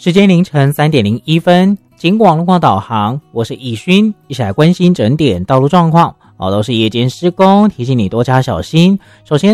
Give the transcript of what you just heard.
时间凌晨3:01，经过网络导航，我是易勋，一起来关心整点道路状况。都是夜间施工，提醒你多加小心。首先